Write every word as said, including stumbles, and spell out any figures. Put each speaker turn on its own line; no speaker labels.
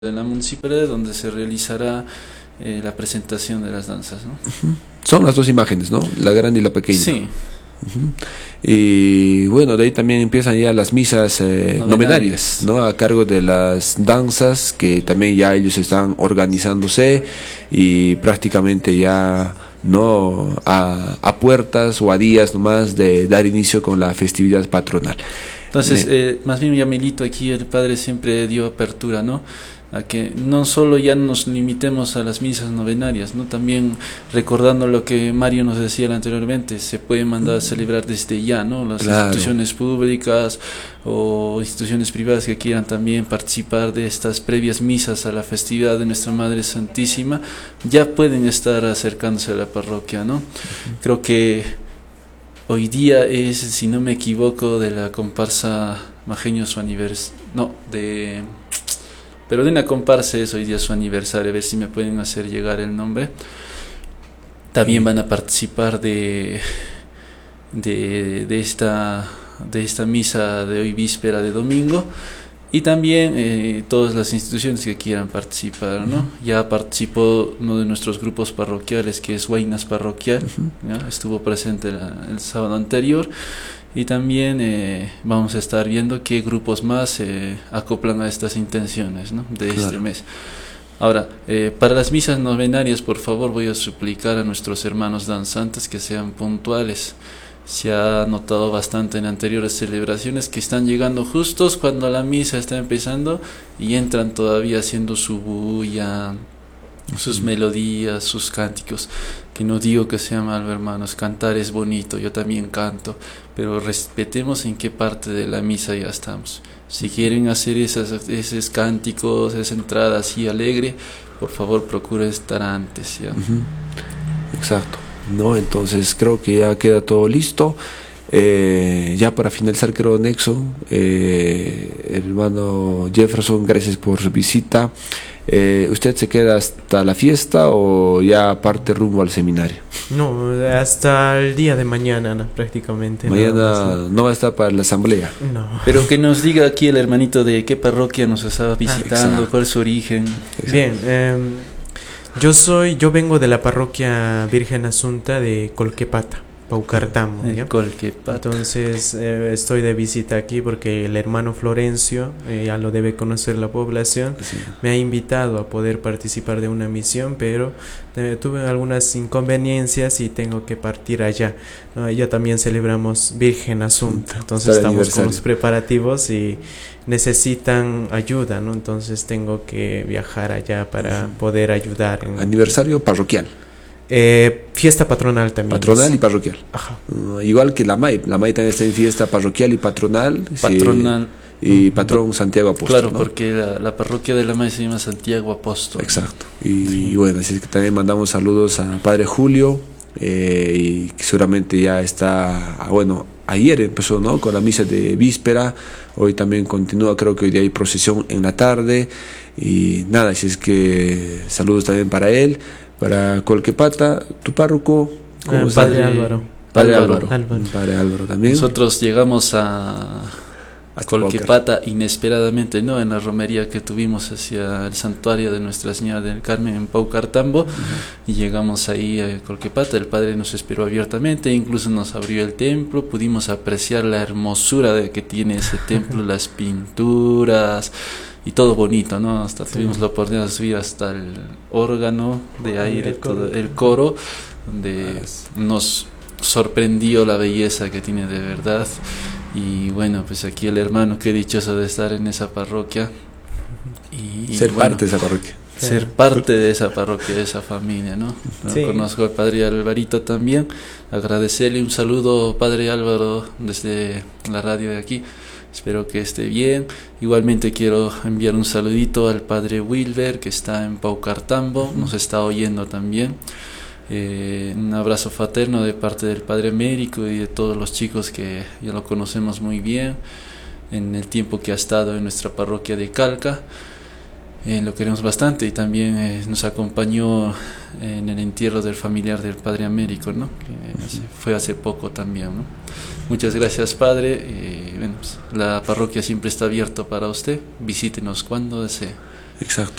de la municipalidad donde se realizará eh, la presentación de las danzas, ¿no?
Uh-huh. Son las dos imágenes, ¿no? La grande y la pequeña.
Sí.
Uh-huh. Y bueno, de ahí también empiezan ya las misas eh, novenarias, novenarias, ¿no? A cargo de las danzas, que también ya ellos están organizándose y prácticamente ya no a, a puertas o a días nomás de dar inicio con la festividad patronal.
Entonces, eh, más bien ya milito aquí, el padre siempre dio apertura, ¿no? A que no solo ya nos limitemos a las misas novenarias, ¿no? También recordando lo que Mario nos decía anteriormente, se puede mandar a celebrar desde ya, ¿no? Las claro. instituciones públicas o instituciones privadas que quieran también participar de estas previas misas a la festividad de Nuestra Madre Santísima, ya pueden estar acercándose a la parroquia, ¿no? Uh-huh. Creo que hoy día es, si no me equivoco, de la comparsa Majeño su aniversario, no, de... pero de una comparsa es hoy día su aniversario, a ver si me pueden hacer llegar el nombre. También van a participar de, de, de, esta, de esta misa de hoy, víspera de domingo, y también eh, todas las instituciones que quieran participar, ¿no? Uh-huh. Ya participó uno de nuestros grupos parroquiales, que es Huaynas Parroquial, uh-huh. ¿ya? Estuvo presente la, el sábado anterior. Y también eh, vamos a estar viendo qué grupos más se eh, acoplan a estas intenciones, ¿no? De claro. este mes. Ahora, eh, para las misas novenarias, por favor, voy a suplicar a nuestros hermanos danzantes que sean puntuales. Se ha notado bastante en anteriores celebraciones que están llegando justos cuando la misa está empezando y entran todavía haciendo su bulla, sus uh-huh. melodías, sus cánticos. Que no digo que sea malo, hermanos, cantar es bonito, yo también canto, pero respetemos en qué parte de la misa ya estamos. Si quieren hacer esas, esos cánticos, esa entrada así alegre, por favor procure estar antes, ¿ya?
Uh-huh. Exacto, ¿no? Entonces creo que ya queda todo listo. Eh, ya para finalizar, creo, Nexo, eh, hermano Jefferson, gracias por su visita. Eh, ¿Usted se queda hasta la fiesta o ya parte rumbo al seminario?
No, hasta el día de mañana, no, prácticamente.
Mañana no, no va a estar para la asamblea.
No.
Pero que nos diga aquí el hermanito de qué parroquia nos estaba visitando, ah, cuál es su origen.
Exacto. Bien, eh, yo soy, yo vengo de la parroquia Virgen Asunta de Colquepata, Paucartambo, ¿ya?
Colquepata.
Entonces eh, estoy de visita aquí porque el hermano Florencio, eh, ya lo debe conocer la población, sí. me ha invitado a poder participar de una misión, pero eh, tuve algunas inconveniencias y tengo que partir allá, ¿no? Ya también celebramos Virgen Asunta, entonces estamos con los preparativos y necesitan ayuda, ¿no? Entonces tengo que viajar allá para uh-huh. poder ayudar. En
aniversario parroquial.
Eh, fiesta patronal también.
Patronal es. Y parroquial.
Ajá.
Uh, igual que la M A I. La M A I también está en fiesta parroquial y patronal.
Patronal.
Sí, y patrón Santiago Apóstol.
Claro,
¿no?
Porque la, la parroquia de la M A I se llama Santiago Apóstol.
Exacto. Y, sí. y bueno, así es que también mandamos saludos a Padre Julio. Eh, y que seguramente ya está, bueno, ayer empezó, ¿no? Con la misa de víspera. Hoy también continúa, creo que hoy día hay procesión en la tarde. Y nada, así es que saludos también para él. Para Colquepata, tu párroco,
¿cómo eh, Padre Álvaro.
Padre Álvaro.
Álvaro.
Padre Álvaro también.
Nosotros llegamos a, a Colquepata inesperadamente, ¿no? En la romería que tuvimos hacia el santuario de Nuestra Señora del Carmen en Paucartambo, uh-huh. y llegamos ahí a Colquepata. El Padre nos esperó abiertamente, incluso nos abrió el templo, pudimos apreciar la hermosura de que tiene ese templo, las pinturas y todo bonito, ¿no? Hasta sí. tuvimos la oportunidad de subir hasta el órgano de aire, el todo el coro, donde ah, nos sorprendió la belleza que tiene de verdad. Y bueno, pues aquí el hermano, qué dichoso de estar en esa parroquia y
ser
bueno,
parte de esa parroquia.
Ser parte de esa parroquia, de esa familia, ¿no? ¿no? Sí. Conozco al Padre Alvarito también. Agradecerle un saludo, Padre Álvaro, desde la radio de aquí. Espero que esté bien. Igualmente quiero enviar un saludito al Padre Wilber, que está en Paucartambo, nos está oyendo también. Eh, un abrazo fraterno de parte del Padre Américo y de todos los chicos que ya lo conocemos muy bien en el tiempo que ha estado en nuestra parroquia de Calca. Eh, lo queremos bastante y también eh, nos acompañó en el entierro del familiar del Padre Américo, ¿no? Que hace, fue hace poco también, ¿no? Muchas gracias, Padre. Eh, bueno, pues, la parroquia siempre está abierta para usted. Visítenos cuando desee.
Exacto.